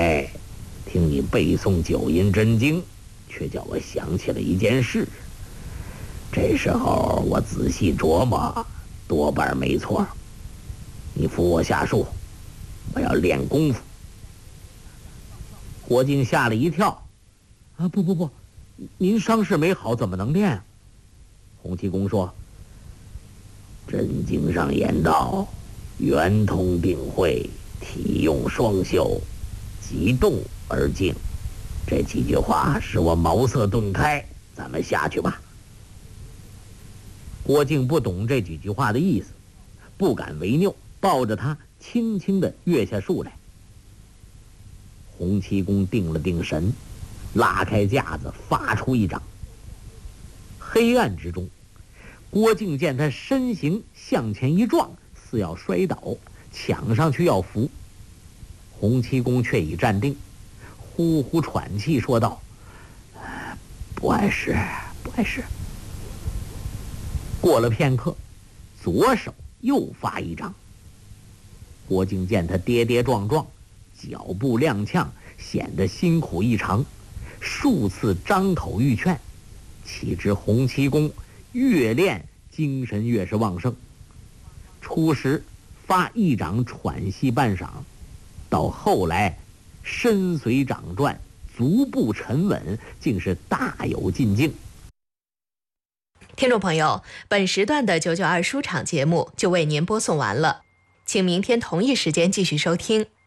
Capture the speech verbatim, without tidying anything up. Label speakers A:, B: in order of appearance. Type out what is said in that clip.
A: 才听你背诵九阴真经，却叫我想起了一件事。这时候我仔细琢磨，多半没错。你扶我下树，我要练功夫。郭靖吓了一跳，啊，不不不，您伤势没好，怎么能练啊？洪七公说，真经上言道，圆通并会，体用双修，即动而静。这几句话使我茅塞顿开，咱们下去吧。郭靖不懂这几句话的意思，不敢违拗，抱着他轻轻地跃下树来。洪七公定了定神，拉开架子，发出一掌。黑暗之中，郭靖见他身形向前一撞，似要摔倒，抢上去要扶。洪七公却已站定，呼呼喘气说道，不碍事，不碍事。过了片刻，左手又发一掌。郭靖见他跌跌撞撞，脚步踉跄，显得辛苦异常，数次张口欲劝，岂知洪七公越练精神越是旺盛。初时发一掌喘息半晌，到后来身随掌转，足步沉稳，竟是大有进境。
B: 听众朋友，本时段的九九二书场节目就为您播送完了，请明天同一时间继续收听。